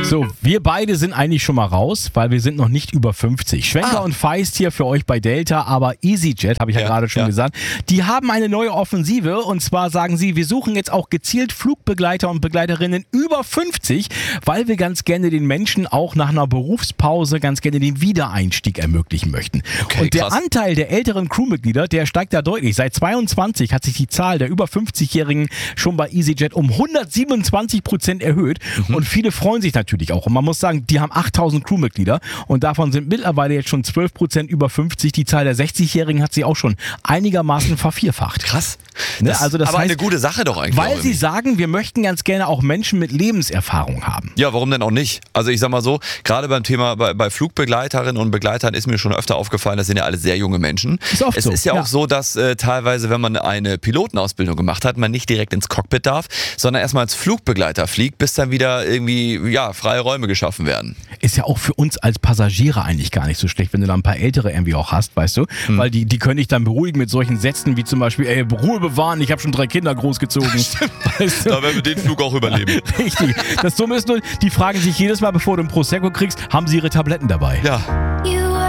So, wir beide sind eigentlich schon mal raus, weil wir sind noch nicht über 50. Schwenker und Feist hier für euch bei Delta, aber EasyJet, habe ich ja gerade schon gesagt, die haben eine neue Offensive und zwar sagen sie, wir suchen jetzt auch gezielt Flugbegleiter und Begleiterinnen über 50, weil wir ganz gerne den Menschen auch nach einer Berufspause ganz gerne den Wiedereinstieg ermöglichen möchten. Okay, und der Anteil der älteren Crewmitglieder, der steigt da deutlich. Seit 22 hat sich die Zahl der über 50-Jährigen schon bei EasyJet um 127% erhöht und viele freuen sich natürlich auch. Und man muss sagen, die haben 8000 Crewmitglieder und davon sind mittlerweile jetzt schon 12% über 50. Die Zahl der 60-Jährigen hat sich auch schon einigermaßen vervierfacht. Krass. Ne? Also das aber heißt, eine gute Sache doch eigentlich. weil sie sagen, wir möchten ganz gerne auch Menschen mit Lebenserfahrung haben. Ja, warum denn auch nicht? Also ich sag mal so, gerade beim Thema bei Flugbegleiterinnen und Begleitern ist mir schon öfter aufgefallen, das sind ja alle sehr junge Menschen. Ist oft es so, ist ja auch so, dass teilweise, wenn man eine Pilotenausbildung gemacht hat, man nicht direkt ins Cockpit darf, sondern erstmal als Flugbegleiter fliegt, bis dann wieder irgendwie freie Räume geschaffen werden. Ist ja auch für uns als Passagiere eigentlich gar nicht so schlecht, wenn du da ein paar Ältere irgendwie auch hast, weißt du? Weil die können dich dann beruhigen mit solchen Sätzen wie zum Beispiel, Ruhe bewahren, ich habe schon 3 Kinder großgezogen. Weißt du? Da werden wir den Flug auch überleben. Richtig. Das Dumme ist nur, die fragen sich jedes Mal, bevor du ein Prosecco kriegst, haben sie ihre Tabletten dabei? Ja.